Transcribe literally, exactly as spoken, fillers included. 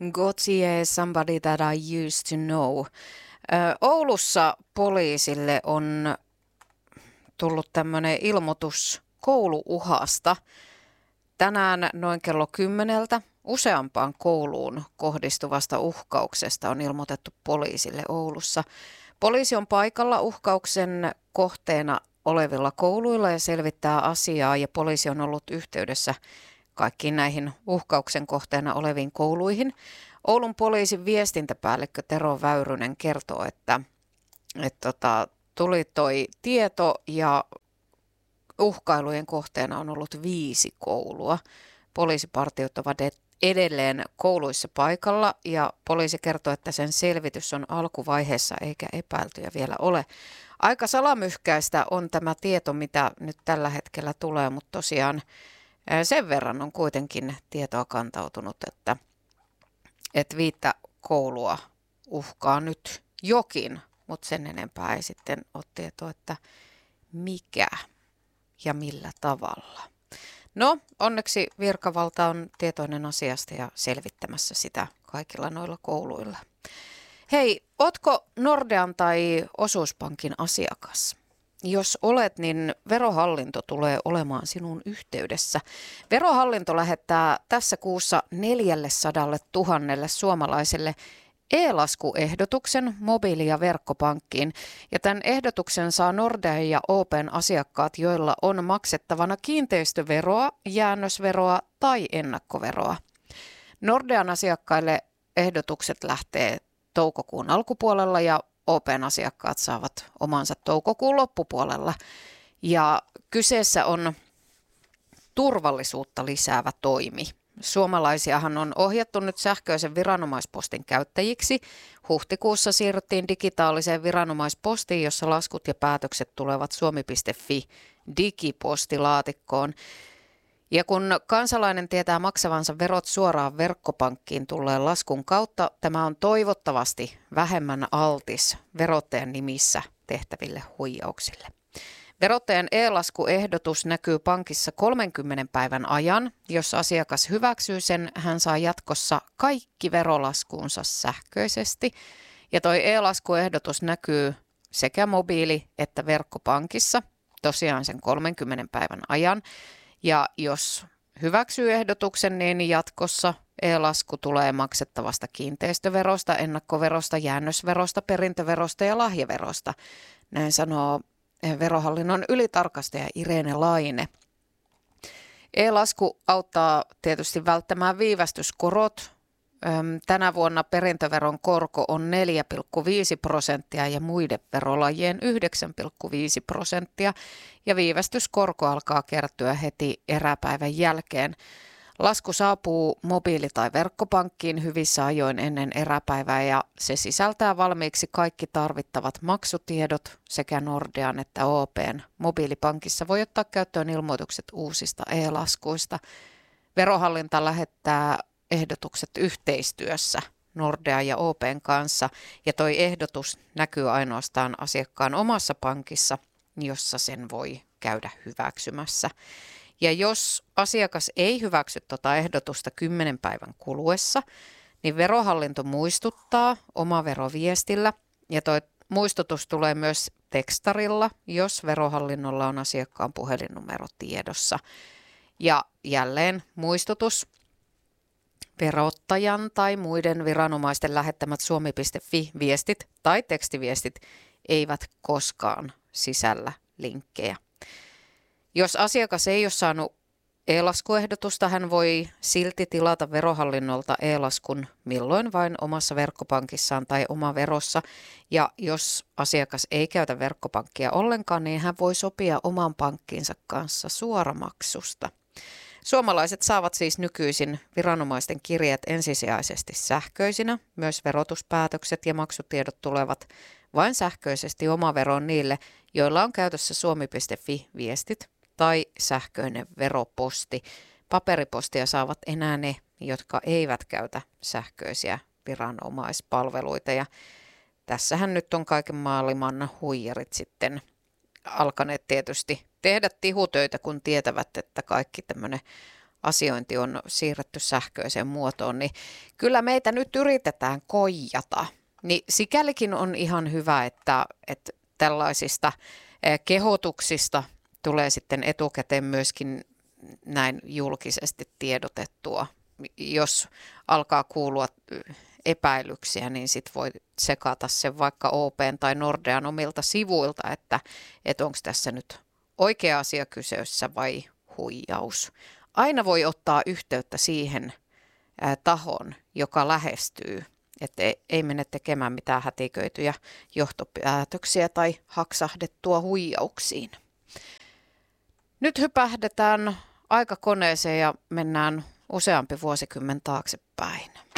Gautier, Somebody That I Used to Know. Ö, Oulussa poliisille on tullut tämmöinen ilmoitus kouluuhasta. Tänään noin kello kymmeneltä useampaan kouluun kohdistuvasta uhkauksesta on ilmoitettu poliisille Oulussa. Poliisi on paikalla uhkauksen kohteena olevilla kouluilla ja selvittää asiaa, ja poliisi on ollut yhteydessä kaikkiin näihin uhkauksen kohteena oleviin kouluihin. Oulun poliisin viestintäpäällikkö Tero Väyrynen kertoo, että, että tota, tuli toi tieto ja uhkailujen kohteena on ollut viisi koulua. Poliisipartiot ovat edelleen kouluissa paikalla ja poliisi kertoo, että sen selvitys on alkuvaiheessa eikä epäiltyjä vielä ole. Aika salamyhkäistä on tämä tieto, mitä nyt tällä hetkellä tulee, mutta tosiaan sen verran on kuitenkin tietoa kantautunut, että, että viittä koulua uhkaa nyt jokin, mutta sen enempää ei sitten ole tietoa, että mikä ja millä tavalla. No, onneksi virkavalta on tietoinen asiasta ja selvittämässä sitä kaikilla noilla kouluilla. Hei, ootko Nordean tai Osuuspankin asiakas? Jos olet, niin Verohallinto tulee olemaan sinun yhteydessä. Verohallinto lähettää tässä kuussa neljäsataatuhatta suomalaiselle e-laskuehdotuksen mobiili- ja verkkopankkiin. Ja tämän ehdotuksen saa Nordea ja Open asiakkaat, joilla on maksettavana kiinteistöveroa, jäännösveroa tai ennakkoveroa. Nordean asiakkaille ehdotukset lähtee toukokuun alkupuolella ja Open asiakkaat saavat omansa toukokuun loppupuolella. Ja kyseessä on turvallisuutta lisäävä toimi. Suomalaisiahan on ohjattu nyt sähköisen viranomaispostin käyttäjiksi. Huhtikuussa siirryttiin digitaaliseen viranomaispostiin, jossa laskut ja päätökset tulevat suomi piste fi digipostilaatikkoon. Ja kun kansalainen tietää maksavansa verot suoraan verkkopankkiin tulleen laskun kautta, tämä on toivottavasti vähemmän altis verottajan nimissä tehtäville huijauksille. Verottajan e-laskuehdotus näkyy pankissa kolmenkymmenen päivän ajan. Jos asiakas hyväksyy sen, hän saa jatkossa kaikki verolaskuunsa sähköisesti. Ja toi e-laskuehdotus näkyy sekä mobiili- että verkkopankissa, tosiaan sen kolmenkymmenen päivän ajan. Ja jos hyväksyy ehdotuksen, niin jatkossa e-lasku tulee maksettavasta kiinteistöverosta, ennakkoverosta, jäännösverosta, perintöverosta ja lahjaverosta. Näin sanoo Verohallinnon ylitarkastaja Irene Laine. E-lasku auttaa tietysti välttämään viivästyskorot. Tänä vuonna perintöveron korko on neljä pilkku viisi prosenttia ja muiden verolajien yhdeksän pilkku viisi prosenttia. Ja viivästyskorko alkaa kertyä heti eräpäivän jälkeen. Lasku saapuu mobiili- tai verkkopankkiin hyvissä ajoin ennen eräpäivää ja se sisältää valmiiksi kaikki tarvittavat maksutiedot sekä Nordean että Open. Mobiilipankissa voi ottaa käyttöön ilmoitukset uusista e-laskuista. Verohallinta lähettää ehdotukset yhteistyössä Nordea ja Open kanssa ja toi ehdotus näkyy ainoastaan asiakkaan omassa pankissa, jossa sen voi käydä hyväksymässä. Ja jos asiakas ei hyväksy tuota ehdotusta kymmenen päivän kuluessa, niin Verohallinto muistuttaa omaveroviestillä ja tuo muistutus tulee myös tekstarilla, jos Verohallinnolla on asiakkaan puhelinnumero tiedossa. Ja jälleen muistutus, verottajan tai muiden viranomaisten lähettämät suomi piste fi viestit tai tekstiviestit eivät koskaan sisällä linkkejä. Jos asiakas ei ole saanut e-laskuehdotusta, hän voi silti tilata Verohallinnolta e-laskun milloin vain omassa verkkopankissaan tai omaverossa. Ja jos asiakas ei käytä verkkopankkia ollenkaan, niin hän voi sopia oman pankkinsa kanssa suoramaksusta. Suomalaiset saavat siis nykyisin viranomaisten kirjeet ensisijaisesti sähköisinä. Myös verotuspäätökset ja maksutiedot tulevat vain sähköisesti omaveroon niille, joilla on käytössä suomi piste fi viestit tai sähköinen veroposti. Paperipostia saavat enää ne, jotka eivät käytä sähköisiä viranomaispalveluita. Ja tässähän nyt on kaiken maailman huijarit sitten alkaneet tietysti tehdä tihutöitä, kun tietävät, että kaikki tämmöinen asiointi on siirretty sähköiseen muotoon, niin kyllä meitä nyt yritetään koijata. Niin sikälikin on ihan hyvä, että, että tällaisista kehotuksista tulee sitten etukäteen myöskin näin julkisesti tiedotettua. Jos alkaa kuulua epäilyksiä, niin sitten voi sekata sen vaikka O P:n tai Nordean omilta sivuilta, että, että onko tässä nyt oikea asia kyseessä vai huijaus. Aina voi ottaa yhteyttä siihen ää, tahoon, joka lähestyy, että ei, ei mene tekemään mitään hätiköityjä johtopäätöksiä tai haksahdettua huijauksiin. Nyt hypähdetään aikakoneeseen ja mennään useampi vuosikymmen taaksepäin.